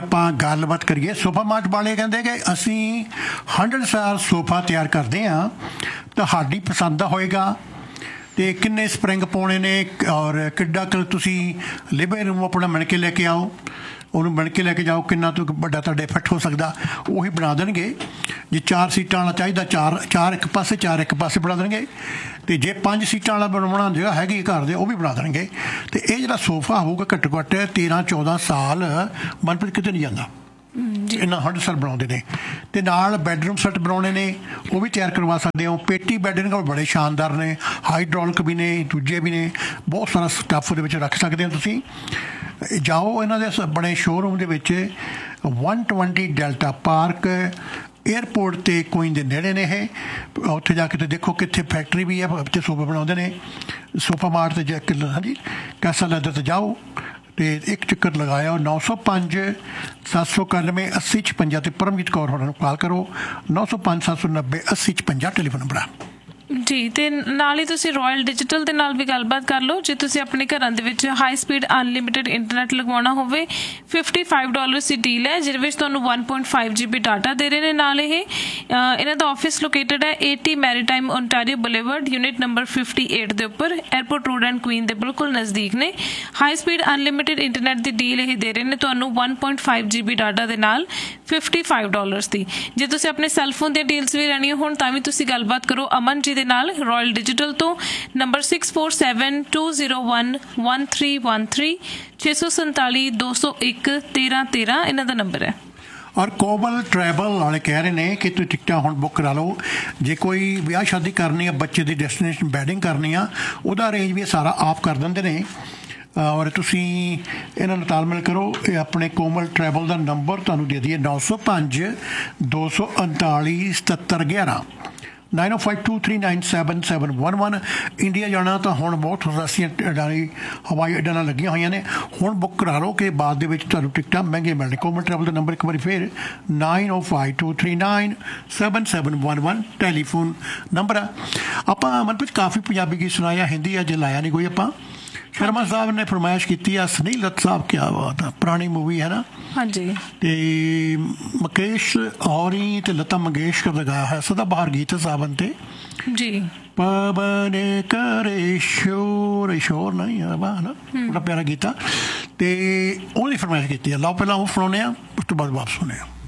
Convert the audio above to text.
ਆਪਾਂ ਗੱਲਬਾਤ ਕਰੀਏ ਸੋਫਾ ਮਾਰਟ ਵਾਲੇ ਕਹਿੰਦੇ ਕਿ ਅਸੀਂ 100 ਸਾਲ ਸੋਫਾ ਤਿਆਰ ਕਰਦੇ ਹਾਂ, ਤੁਹਾਡੀ ਪਸੰਦ ਦਾ ਹੋਏਗਾ ਅਤੇ ਕਿੰਨੇ ਸਪਰਿੰਗ ਪਾਉਣੇ ਨੇ ਔਰ ਕਿੱਡਾ ਕੁ ਤੁਸੀਂ ਲਿਵਿੰਗ ਰੂਮ ਆਪਣਾ ਮਿਣ ਕੇ ਲੈ ਕੇ ਆਓ, ਉਹਨੂੰ ਮਿਣ ਕੇ ਲੈ ਕੇ ਜਾਓ, ਕਿੰਨਾ ਤੋਂ ਵੱਡਾ ਤੁਹਾਡੇ ਫਿੱਟ ਹੋ ਸਕਦਾ ਉਹੀ ਬਣਾ ਦੇਣਗੇ। ਜੇ 4 ਸੀਟਾਂ ਵਾਲਾ ਚਾਹੀਦਾ ਚਾਰ ਇੱਕ ਪਾਸੇ 4 ਇੱਕ ਪਾਸੇ ਬਣਾ ਦੇਣਗੇ, ਅਤੇ ਜੇ 5 ਸੀਟਾਂ ਵਾਲਾ ਬਣਾਉਣਾ ਜਿਹੜਾ ਹੈਗੀ ਘਰ ਦੇ ਉਹ ਵੀ ਬਣਾ ਦੇਣਗੇ। ਅਤੇ ਇਹ ਜਿਹੜਾ ਸੋਫਾ ਹੋਊਗਾ ਘੱਟੋ ਘੱਟ 13-14 ਸਾਲ ਮਨਪ੍ਰੀਤ ਕਿਤੇ ਨਹੀਂ ਜਾਂਦਾ, ਇਹਨਾਂ 100 ਸਾਲ ਬਣਾਉਂਦੇ ਨੇ। ਅਤੇ ਨਾਲ ਬੈਡਰੂਮ ਸੈੱਟ ਬਣਾਉਣੇ ਨੇ ਉਹ ਵੀ ਤਿਆਰ ਕਰਵਾ ਸਕਦੇ ਹੋ। ਪੇਟੀ ਬੈੱਡ ਇਹਨਾਂ ਕੋਲ ਬੜੇ ਸ਼ਾਨਦਾਰ ਨੇ, ਹਾਈਡ੍ਰੋਲਿਕ ਵੀ ਨੇ, ਦੂਜੇ ਵੀ ਨੇ, ਬਹੁਤ ਸਾਰਾ ਸਟੱਫ ਉਹਦੇ ਵਿੱਚ ਰੱਖ ਸਕਦੇ ਹੋ ਤੁਸੀਂ। ਜਾਓ ਇਹਨਾਂ ਦੇ ਬਣੇ ਸ਼ੋਅਰੂਮ ਦੇ ਵਿੱਚ 120 ਡੈਲਟਾ ਪਾਰਕ ਏਅਰਪੋਰਟ 'ਤੇ ਕੁਈਨ ਦੇ ਨੇੜੇ ਨੇ ਇਹ। ਉੱਥੇ ਜਾ ਕੇ ਤੇ ਦੇਖੋ ਕਿੱਥੇ ਫੈਕਟਰੀ ਵੀ ਹੈ, ਉੱਥੇ ਸੋਫਾ ਬਣਾਉਂਦੇ ਨੇ। ਸੋਫਾ ਮਾਰਟ 'ਤੇ ਜਾ ਕੇ ਹਾਂਜੀ ਕੈਸਾ ਲੈਦਰ 'ਤੇ ਜਾਓ ਅਤੇ ਇੱਕ ਚੱਕਰ ਲਗਾਇਆ 905 791 8056 ਅਤੇ ਪਰਮਜੀਤ ਕੌਰ ਹੋਰਾਂ ਨੂੰ ਕਾਲ ਕਰੋ। 905 790 8056 ਟੈਲੀਫੋਨ ਨੰਬਰ ਆ ਜੀ। ਅਤੇ ਨਾਲ ਹੀ ਤੁਸੀਂ ਰਾਇਲ ਡਿਜੀਟਲ ਦੇ ਨਾਲ ਵੀ ਗੱਲਬਾਤ ਕਰ ਲਓ। ਜੇ ਤੁਸੀਂ ਆਪਣੇ ਘਰਾਂ ਦੇ ਵਿੱਚ ਹਾਈ ਸਪੀਡ ਅਨਲਿਮਿਟਿਡ ਇੰਟਰਨੈਟ ਲਗਵਾਉਣਾ ਹੋਵੇ, $55 ਦੀ ਡੀਲ ਹੈ ਜਿਹਦੇ ਵਿੱਚ ਤੁਹਾਨੂੰ 1.5 GB ਡਾਟਾ ਦੇ ਰਹੇ ਨੇ। ਨਾਲ ਇਹਨਾਂ ਦਾ ਆਫਿਸ ਲੋਕੇਟਡ ਹੈ 80 maritime Ontario boulevard, unit number 58 ਦੇ ਉੱਪਰ, ਏਅਰਪੋਰਟ ਰੋਡ ਐਂਡ ਕੁਈਨ ਦੇ ਬਿਲਕੁਲ ਨਜ਼ਦੀਕ ਨੇ। ਹਾਈ ਸਪੀਡ ਅਨਲਿਮਿਟਿਡ ਇੰਟਰਨੈਟ ਦੀ ਡੀਲ ਇਹ ਦੇ ਰਹੇ ਨੇ ਤੁਹਾਨੂੰ 1.5 GB ਡਾਟਾ ਦੇ ਨਾਲ $55 ਦੀ। ਜੇ ਤੁਸੀਂ ਆਪਣੇ ਸੈੱਲਫੋਨ ਦੀਆਂ ਡੀਲਸ ਵੀ ਲੈਣੀਆਂ ਹੋਣ ਤਾਂ ਵੀ ਤੁਸੀਂ ਗੱਲਬਾਤ ਕਰੋ ਅਮਨ ਜੀ ਦੇ ਨਾਲ ਰਾਇਲ ਡਿਜੀਟਲ ਤੋਂ। ਨੰਬਰ 6472011313 647 201 1313 ਇਹਨਾਂ ਦਾ ਨੰਬਰ ਹੈ। ਔਰ ਕੋਮਲ ਟਰੈਵਲ ਵਾਲੇ ਕਹਿ ਰਹੇ ਨੇ ਕਿ ਤੁਸੀਂ ਟਿਕਟਾਂ ਹੁਣ ਬੁੱਕ ਕਰਾ ਲਓ। ਜੇ ਕੋਈ ਵਿਆਹ ਸ਼ਾਦੀ ਕਰਨੀ ਆ, ਬੱਚੇ ਦੀ ਡੈਸਟੀਨੇਸ਼ਨ ਵੈਡਿੰਗ ਕਰਨੀ ਆ, ਉਹਦਾ ਅਰੇਂਜ ਵੀ ਸਾਰਾ ਆਪ ਕਰ ਦਿੰਦੇ ਨੇ। ਔਰ ਤੁਸੀਂ ਇਹਨਾਂ ਨੂੰ ਤਾਲਮੇਲ ਕਰੋ। ਇਹ ਆਪਣੇ ਕੋਮਲ ਟਰੈਵਲ ਦਾ ਨੰਬਰ ਤੁਹਾਨੂੰ ਦੇ ਦਈਏ 905 239 7711 9052397711। ਇੰਡੀਆ ਜਾਣਾ ਤਾਂ ਹੁਣ ਬਹੁਤ ਰਸੀਆਂ ਹਵਾਈ ਅੱਡਿਆਂ ਨਾਲ ਲੱਗੀਆਂ ਹੋਈਆਂ ਨੇ, ਹੁਣ ਬੁੱਕ ਕਰਾ ਲਓ ਕਿ ਬਾਅਦ ਦੇ ਵਿੱਚ ਤੁਹਾਨੂੰ ਟਿਕਟਾਂ ਮਹਿੰਗੀਆਂ ਮਿਲਣ। ਕੋਮਲ ਟਰੈਵਲ ਦਾ ਨੰਬਰ ਇੱਕ ਵਾਰੀ ਫਿਰ 9052397711 ਟੈਲੀਫੋਨ ਨੰਬਰ ਆ। ਆਪਾਂ ਮਨਪ੍ਰੀਤ ਕਾਫੀ ਪੰਜਾਬੀ ਗੀਤ ਸੁਣਾਇਆ, ਹਿੰਦੀ ਅੱਜ ਲਾਇਆ ਨਹੀਂ ਕੋਈ ਆਪਾਂ। ਸ਼ਰਮਾ ਸਾਹਿਬ ਨੇ ਫਰਮਾਇਸ਼ ਕੀਤੀ ਆ ਸੁਨੀਲ ਦੱਤ ਸਾਹਿਬ, ਕਿਆ ਬਾਤ ਆ, ਪੁਰਾਣੀ ਮੂਵੀ ਹੈ ਨਾ। ਹਾਂਜੀ। ਅਤੇ ਮੁਕੇਸ਼ ਔਰੀ ਅਤੇ ਲਤਾ ਮੰਗੇਸ਼ਕਰ ਦਾ ਗਾਇਆ ਹੋਇਆ ਸਦਾ ਬਹਾਰ ਗੀਤ ਸਾਵਨ 'ਤੇ ਜੀ। ਪਵਨ ਕਰੇ ਸ਼ੋਰ ਸ਼ੋਰ ਨਹੀਂ ਹੈ ਵਾ ਨਾ, ਬੜਾ ਪਿਆਰਾ ਗੀਤ ਆ। ਅਤੇ ਉਹਦੀ ਫਰਮਾਇਸ਼ ਕੀਤੀ ਆ। ਲਓ ਪਹਿਲਾਂ ਉਹ ਸੁਣਾਉਂਦੇ ਹਾਂ, ਉਸ ਤੋਂ ਬਾਅਦ ਵਾਪਸ ਸੁਣਦੇ ਹਾਂ।